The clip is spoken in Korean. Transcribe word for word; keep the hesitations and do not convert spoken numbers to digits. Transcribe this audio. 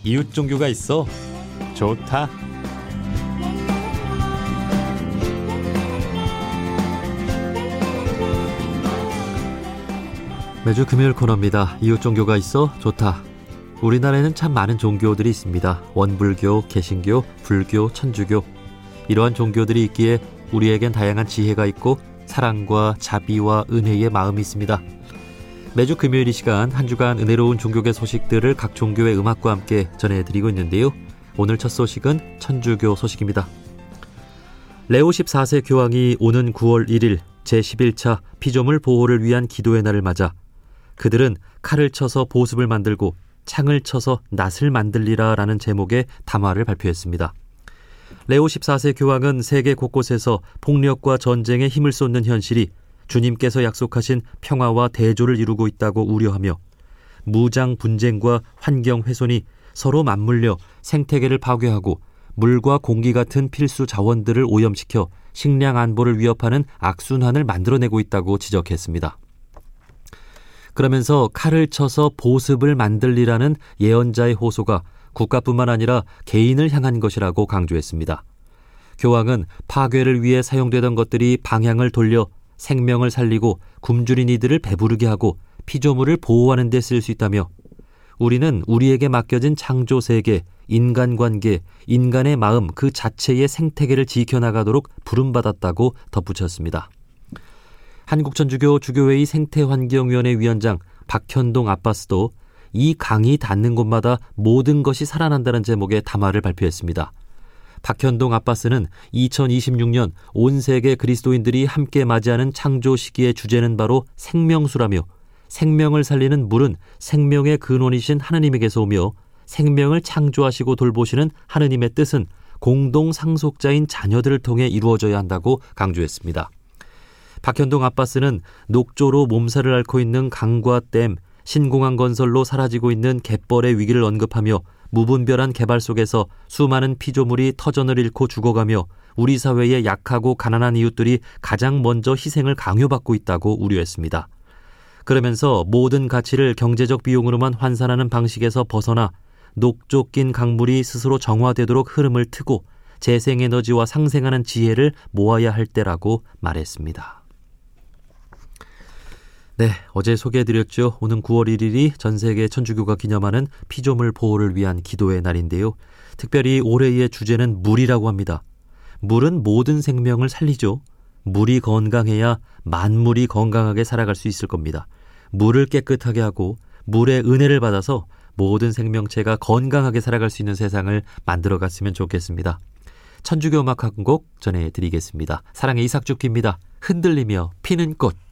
이웃 종교가 있어. 좋다. 매주 금요일 코너입니다. 이웃 종교가 있어 좋다. 우리나라에는 참 많은 종교들이 있습니다. 원불교, 개신교, 불교, 천주교. 이러한 종교들이 있기에 우리에겐 다양한 지혜가 있고 사랑과 자비와 은혜의 마음이 있습니다. 매주 금요일 이 시간 한 주간 은혜로운 종교계 소식들을 각 종교의 음악과 함께 전해드리고 있는데요. 오늘 첫 소식은 천주교 소식입니다. 레오 십사 세 교황이 오는 구월 일일 제십일 차 피조물 보호를 위한 기도의 날을 맞아 그들은 칼을 쳐서 보습을 만들고 창을 쳐서 낫을 만들리라 라는 제목의 담화를 발표했습니다. 레오 십사 세 교황은 세계 곳곳에서 폭력과 전쟁에 힘을 쏟는 현실이 주님께서 약속하신 평화와 대조를 이루고 있다고 우려하며 무장 분쟁과 환경 훼손이 서로 맞물려 생태계를 파괴하고 물과 공기 같은 필수 자원들을 오염시켜 식량 안보를 위협하는 악순환을 만들어내고 있다고 지적했습니다. 그러면서 칼을 쳐서 보습을 만들리라는 예언자의 호소가 국가뿐만 아니라 개인을 향한 것이라고 강조했습니다. 교황은 파괴를 위해 사용되던 것들이 방향을 돌려 생명을 살리고 굶주린 이들을 배부르게 하고 피조물을 보호하는 데 쓸 수 있다며 우리는 우리에게 맡겨진 창조 세계, 인간관계, 인간의 마음 그 자체의 생태계를 지켜나가도록 부름받았다고 덧붙였습니다. 한국천주교 주교회의 생태환경위원회 위원장 박현동 아빠스도 이 강이 닿는 곳마다 모든 것이 살아난다는 제목의 담화를 발표했습니다. 박현동 아빠스는 이천이십육 년 온 세계 그리스도인들이 함께 맞이하는 창조 시기의 주제는 바로 생명수라며 생명을 살리는 물은 생명의 근원이신 하느님에게서 오며 생명을 창조하시고 돌보시는 하느님의 뜻은 공동 상속자인 자녀들을 통해 이루어져야 한다고 강조했습니다. 박현동 아빠스는 녹조로 몸살을 앓고 있는 강과 댐, 신공항 건설로 사라지고 있는 갯벌의 위기를 언급하며 무분별한 개발 속에서 수많은 피조물이 터전을 잃고 죽어가며 우리 사회의 약하고 가난한 이웃들이 가장 먼저 희생을 강요받고 있다고 우려했습니다. 그러면서 모든 가치를 경제적 비용으로만 환산하는 방식에서 벗어나 녹조 낀 강물이 스스로 정화되도록 흐름을 트고 재생에너지와 상생하는 지혜를 모아야 할 때라고 말했습니다. 네, 어제 소개해드렸죠. 오는 구월 일일이 전 세계 천주교가 기념하는 피조물 보호를 위한 기도의 날인데요. 특별히 올해의 주제는 물이라고 합니다. 물은 모든 생명을 살리죠. 물이 건강해야 만물이 건강하게 살아갈 수 있을 겁니다. 물을 깨끗하게 하고 물의 은혜를 받아서 모든 생명체가 건강하게 살아갈 수 있는 세상을 만들어갔으면 좋겠습니다. 천주교 음악 한 곡 전해드리겠습니다. 사랑의 이삭죽기입니다. 흔들리며 피는 꽃.